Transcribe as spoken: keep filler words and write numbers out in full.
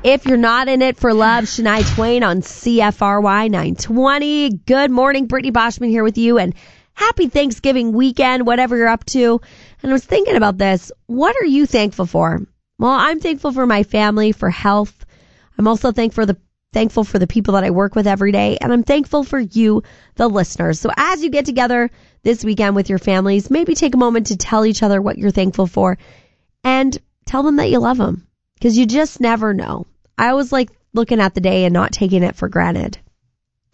If you're not in it for love, Shania Twain on C F R Y nine twenty. Good morning, Brittany Boschman here with you, and happy Thanksgiving weekend, whatever you're up to. And I was thinking about this. What are you thankful for? Well, I'm thankful for my family, for health. I'm also thankful for the thankful for the people that I work with every day, and I'm thankful for you, the listeners. So as you get together this weekend with your families, maybe take a moment to tell each other what you're thankful for and tell them that you love them, because you just never know. I always like looking at the day and not taking it for granted.